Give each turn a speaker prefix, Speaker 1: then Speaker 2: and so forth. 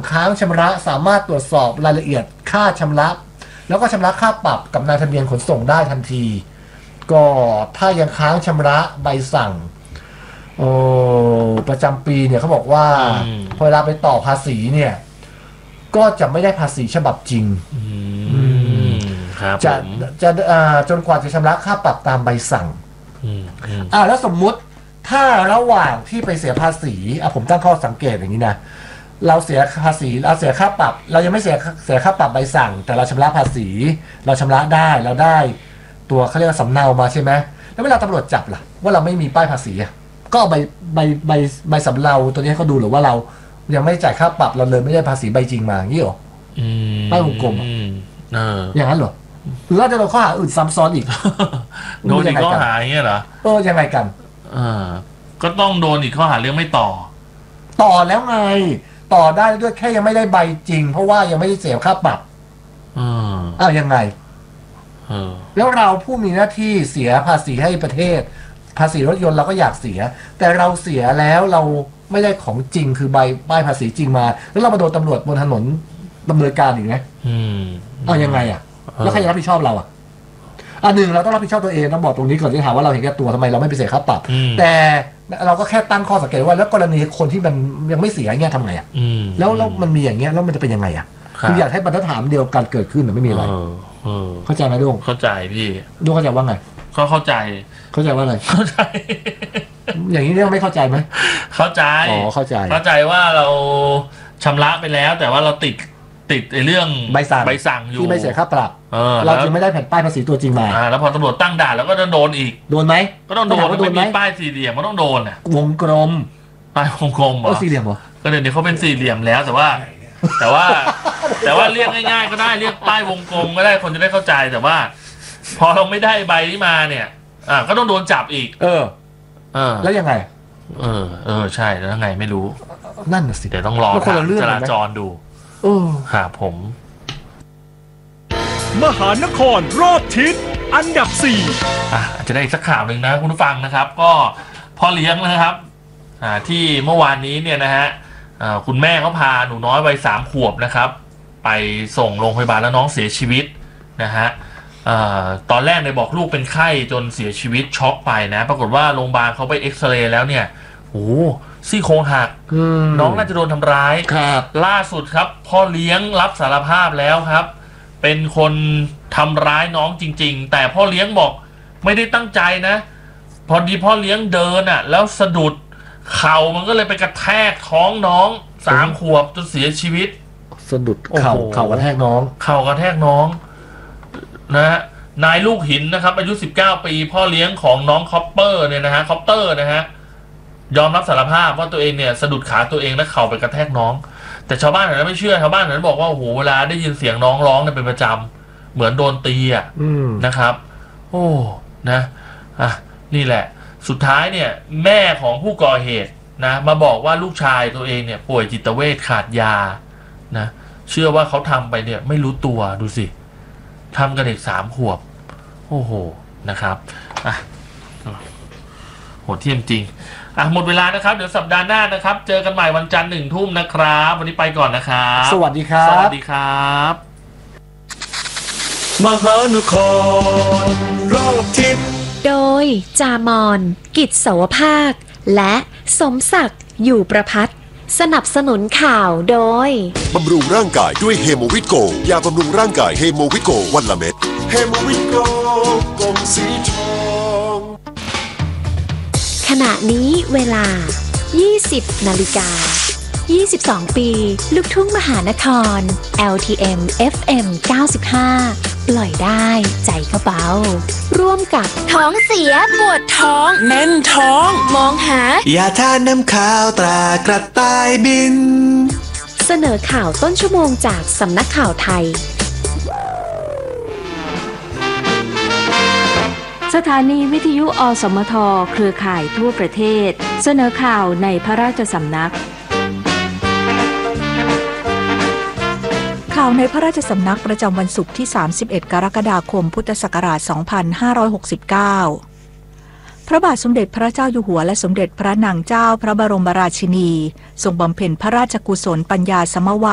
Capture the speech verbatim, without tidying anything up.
Speaker 1: ค้างชำระสามารถตรวจสอบรายละเอียดค่าชำระแล้วก็ชำระค่าปรับกับนายทะเบียนขนส่งได้ทันทีก็ถ้ายังค้างชำระใบสั่งโอ้ประจำปีเนี่ยเขาบอกว่าพอเวลาไปต่อภาษีเนี่ยก็จะไม่ได้ภาษีฉบับจริงจะจะจนกว่าจะชำระค่าปรับตามใบสั่งอ่าแล้วสมมุติถ้าระหว่างที่ไปเสียภาษีอ่ะผมตั้งข้อสังเกตอย่างนี้นะเราเสียภาษีเราเสียค่าปรับเรายังไม่เสียเสียค่าปรับใบสั่งแต่เราชำระภาษีเราชำระได้เราได้ตัวเขาเรียกว่าสำเนามาใช่ไหมแล้วเวลาตำรวจจับล่ะว่าเราไม่มีป้ายภาษีก็เอาใบใบใบใบสำเนาตัวนี้เขาดูหรือว่าเรายังไม่จ่ายค่าปรับเราเลยไม่ได้ภาษีใบจริงมาอย่างนี้หรอป้ายวงกลมอย่างนั้นหรอหรือเราจะโดนข้อหาอื่นซ้ำซ้อนอีก
Speaker 2: โดนอีกข้อหาอย่างเงี้ยเหรอ
Speaker 1: เออยังไงกัน
Speaker 2: อ่าก็ต้องโดนอีกข้อหาเรื่องไม่ต่อ
Speaker 1: ต่อแล้วไงต่อได้ด้วยแค่ยังไม่ได้ใบจริงเพราะว่ายังไม่ได้เสียค่าปรับ
Speaker 2: อ่า
Speaker 1: อ้าวยังไงแล้วเราผู้มีหน้าที่เสียภาษีให้ประเทศภาษีรถยนต์เราก็อยากเสียแต่เราเสียแล้วเราไม่ได้ของจริงคือใบป้ายภาษีจริงมาแล้วเรามาโดนตำรวจบนถนนดำเนินการอีกไหม
Speaker 2: อืม
Speaker 1: เอายังไงอ่ะแล้วใครจะรับผิดชอบเราอ่ะอันหนึ่งเราต้องรับผิดชอบตัวเองต้องบอกตรงนี้ก่อนที่ถามว่าเราเห็นแก่ตัวทำไมเราไม่ไปเสียค่าปรับแต่เราก็แค่ตั้งข้อสังเกตว่าแล้วกรณีคนที่มันยังไม่เสียเงี้ยทำไงอ่ะแล้วแล้วมันมีอย่างเงี้ยแล้วมันจะเป็นยังไงอ่ะคืออยากให้บรรทัดฐานเดียวกันเกิดขึ้นหรือไม่มีอะไรเข้าใจไหมดวง
Speaker 2: เข้าใจพี่
Speaker 1: ดวงเข้าใจว่าไง
Speaker 2: ก็เข้าใจ
Speaker 1: เข้าใจว่าไง
Speaker 2: เข้าใจ
Speaker 1: อย่างนี้เรียกไม่เข้าใจไหม
Speaker 2: เข้าใจ
Speaker 1: อ๋อเข้าใจ
Speaker 2: เข้าใจว่าเราชำระไปแล้วแต่ว่าเราติดติดไอ้เรื่อง
Speaker 1: ใบสั่ง
Speaker 2: ใบสั่งอยู่
Speaker 1: ที่ไม่เสียค่าปรับเราจึงไม่ได้แผ่นป้ายภาษีตัวจริงมา
Speaker 2: แล้วพอตำรวจตั้งด่านแล้วก็จะโดนอีก
Speaker 1: โดนไหม
Speaker 2: ก็ต้องโดนไม่มีป้ายสี่เหลี่ยมก็ต้องโดนอ่ะ
Speaker 1: วงกลม
Speaker 2: ป้ายวงกลมเหรอ
Speaker 1: สี่เหลี่ยมเหรอ
Speaker 2: ก็เดี๋ยวนี้เขาเป็นสี่เหลี่ยมแล้วแต่ว่าแต่ว่าแต่ว่าเรียกง่ายๆก็ได้เรียกป้ายวงกลมก็ได้คนจะได้เข้าใจแต่ว่าพอเราไม่ได้ใบนี้มาเนี่ยอ่าก็ต้องโดนจับอีก
Speaker 1: เออ
Speaker 2: เออ
Speaker 1: แล้วยังไง
Speaker 2: เออเออใช่แล้วไงไม่รู้
Speaker 1: นั่นน่ะสิ
Speaker 2: เดี๋ยวต้องรอจราจรดู
Speaker 1: เออ
Speaker 2: ครับผม
Speaker 3: มหานครรอบทิศอันดับสี่
Speaker 2: อ่ะจะได้อีกสักข่าวหนึ่งนะคุณผู้ฟังนะครับก็พ่อเลี้ยงนะครับอ่าที่เมื่อวานนี้เนี่ยนะฮะอ่าคุณแม่เขาพาหนูน้อยวัยสามขวบนะครับไปส่งโรงพยาบาลแล้วน้องเสียชีวิตนะฮะอ่าตอนแรกเนี่ยบอกลูกเป็นไข้จนเสียชีวิตช็อกไปนะปรากฏว่าโรงพยาบาลเขาไปเอ็กซเรย์แล้วเนี่ยโอ้ซี่โครงหักน้องน่าจะโดนทำร้ายล่าสุดครับพ่อเลี้ยงรับสารภาพแล้วครับเป็นคนทำร้ายน้องจริงๆแต่พ่อเลี้ยงบอกไม่ได้ตั้งใจนะพอดีพ่อเลี้ยงเดินอ่ะแล้วสะดุดเข่ามันก็เลยไปกระแทกท้องน้องสามขวบจนเสียชีวิต
Speaker 1: สะดุดเข่าเข่ากระแทกน้อง
Speaker 2: เข่ากระแทกน้องนะฮะนายลูกหินนะครับอายุสิบเก้าปีพ่อเลี้ยงของน้องคอปเปอร์เนี่ยนะฮะคอปเตอร์นะฮะยอมรับสารภาพว่าตัวเองเนี่ยสะดุดขาตัวเองและเข่าไปกระแทกน้องแต่ชาวบ้านแถวนั้นไม่เชื่อชาวบ้านแถวนั้นบอกว่าโอ้โหเวลาได้ยินเสียงน้องร้องเนี่ยเป็นประจำเหมือนโดนตีอ่ะนะครับโอ้นะอ่ะนี่แหละสุดท้ายเนี่ยแม่ของผู้ก่อเหตุนะมาบอกว่าลูกชายตัวเองเนี่ยป่วยจิตเวชขาดยานะเชื่อว่าเขาทำไปเนี่ยไม่รู้ตัวดูสิทำกับเด็กสามขวบโอ้โหนะครับอ่ะโหดเที่ยมจริงอ่ะหมดเวลานะครับเดี๋ยวสัปดาห์หน้านะครับเจอกันใหม่วันจันทร์หนึ่งทุ่มนะครับวันนี้ไปก่อนนะครับ
Speaker 1: สวัสดีครับ
Speaker 2: สวัสดีครับ
Speaker 3: มหานครรอบทิศ
Speaker 4: โดยจามอนกิจเสาวภาคและสมศักดิ์อยู่ประพัฒน์สนับสนุนข่าวโดย
Speaker 5: บำรุงร่างกายด้วยเฮโมวิตโกยาบำรุงร่างกายเฮโมวิตโกวันละเม็ดเฮโมวิตโกกลมสีทอง
Speaker 4: ขณะนี้เวลา ยี่สิบนาฬิกายี่สิบสอง ปีลูกทุ่งมหานคร แอล ที เอ็ม เอฟ เอ็ม เก้าสิบห้า ปล่อยได้ใจก็เบาร่วมกับ
Speaker 6: ท้องเสียปวดท้องแน่นท้องมองหาย
Speaker 7: าทาน้ำขาวตรากระต่ายบิน
Speaker 4: เสนอข่าวต้นชั่วโมงจากสำนักข่าวไทย
Speaker 8: สถานีวิทยุอสมทเครือข่ายทั่วประเทศเสนอข่าวในพระราชสำนัก
Speaker 9: ข่าวในพระราชสำนักประจำวันศุกร์ที่สามสิบเอ็ดกรกฎาคมพุทธศักราชสองพันห้าร้อยหกสิบเก้าพระบาทสมเด็จพระเจ้าอยู่หัวและสมเด็จพระนางเจ้าพระบรมราชินีทรงบำเพ็ญพระราชกุศลปัญญาสมวา